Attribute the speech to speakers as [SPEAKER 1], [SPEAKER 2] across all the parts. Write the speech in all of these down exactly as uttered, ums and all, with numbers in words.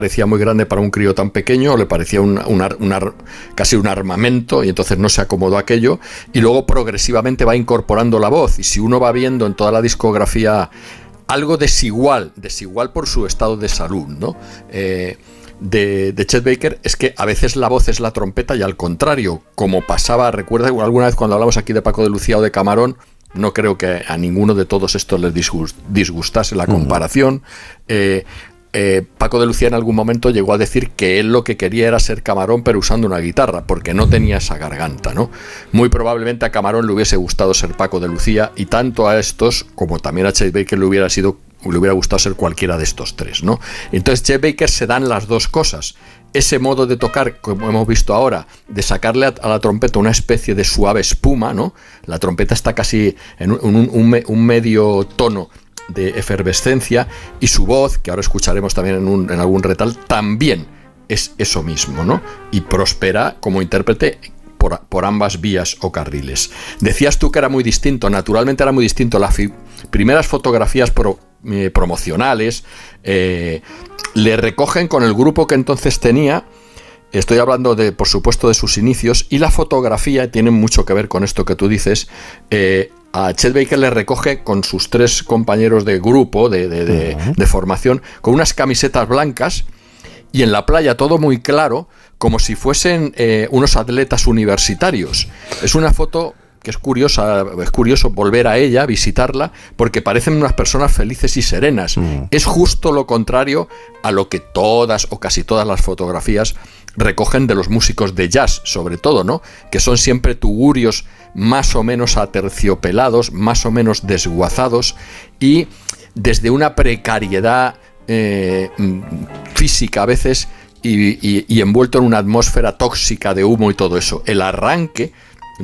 [SPEAKER 1] parecía muy grande para un crío tan pequeño, o le parecía un, un, ar, un ar, casi un armamento, y entonces no se acomodó aquello, y luego progresivamente va incorporando la voz, y si uno va viendo en toda la discografía algo desigual, desigual por su estado de salud, ¿no? Eh, de, de Chet Baker, es que a veces la voz es la trompeta, y al contrario, como pasaba, recuerda alguna vez cuando hablamos aquí de Paco de Lucía o de Camarón, no creo que a ninguno de todos estos les disgust, disgustase la comparación. eh, Eh, Paco de Lucía en algún momento llegó a decir que él lo que quería era ser Camarón, pero usando una guitarra, porque no tenía esa garganta, ¿no? Muy probablemente a Camarón le hubiese gustado ser Paco de Lucía, y tanto a estos como también a Chet Baker le hubiera sido, le hubiera gustado ser cualquiera de estos tres, ¿no? Entonces Chet Baker se dan las dos cosas. Ese modo de tocar, como hemos visto ahora, de sacarle a, a la trompeta una especie de suave espuma, ¿no? La trompeta está casi en un, un, un, un medio tono de efervescencia, y su voz, que ahora escucharemos también en, un, en algún retal, también es eso mismo, ¿no? Y prospera como intérprete por, por ambas vías o carriles. Decías tú que era muy distinto, naturalmente era muy distinto. Las fi primeras fotografías pro, eh, promocionales eh, le recogen con el grupo que entonces tenía. Estoy hablando, de, por supuesto, de sus inicios, y la fotografía tiene mucho que ver con esto que tú dices. eh, A Chet Baker le recoge con sus tres compañeros de grupo, de, de, de, uh-huh. de formación, con unas camisetas blancas, y en la playa todo muy claro, como si fuesen eh, unos atletas universitarios. Es una foto que es curiosa, es curioso volver a ella, visitarla, porque parecen unas personas felices y serenas. Uh-huh. Es justo lo contrario a lo que todas o casi todas las fotografías recogen de los músicos de jazz, sobre todo, ¿no? Que son siempre tugurios más o menos aterciopelados, más o menos desguazados, y desde una precariedad eh, física a veces, y, y, y envuelto en una atmósfera tóxica de humo y todo eso. El arranque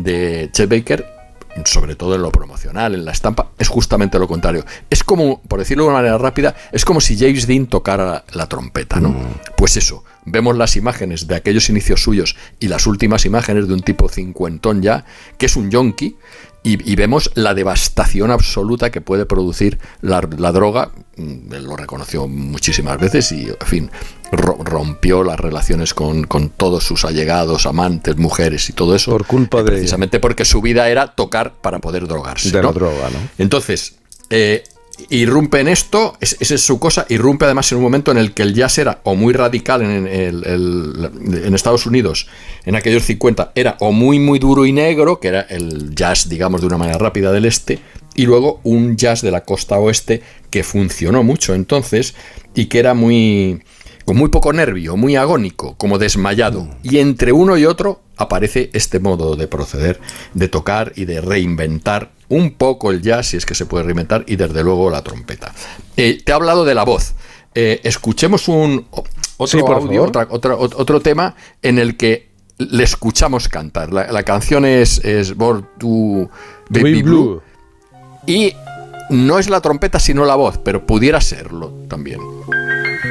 [SPEAKER 1] de Chet Baker, sobre todo en lo promocional, en la estampa, es justamente lo contrario. Es como, por decirlo de una manera rápida, es como si James Dean tocara la trompeta, ¿no? Mm. Pues eso, vemos las imágenes de aquellos inicios suyos y las últimas imágenes de un tipo cincuentón ya, que es un yonki, y, y vemos la devastación absoluta que puede producir la, la droga. Él lo reconoció muchísimas veces y, en fin, rompió las relaciones con, con todos sus allegados, amantes, mujeres y todo eso.
[SPEAKER 2] Por culpa de...
[SPEAKER 1] Precisamente porque su vida era tocar para poder drogarse.
[SPEAKER 2] De
[SPEAKER 1] ¿no?
[SPEAKER 2] la droga, ¿no?
[SPEAKER 1] Entonces, eh, irrumpe en esto, esa es, es su cosa, irrumpe además en un momento en el que el jazz era o muy radical en, el, el, en Estados Unidos, en aquellos cincuenta, era o muy muy duro y negro, que era el jazz, digamos, de una manera rápida del este, y luego un jazz de la costa oeste que funcionó mucho entonces y que era muy... con muy poco nervio, muy agónico, como desmayado. Y entre uno y otro aparece este modo de proceder, de tocar y de reinventar un poco el jazz, si es que se puede reinventar, y desde luego la trompeta. Eh, te he hablado de la voz. Eh, escuchemos un otro
[SPEAKER 2] sí,
[SPEAKER 1] audio, otra, otra, otro tema en el que le escuchamos cantar. La, la canción es, es Born to Baby Blue. Blue. Y no es la trompeta, sino la voz, pero pudiera serlo también.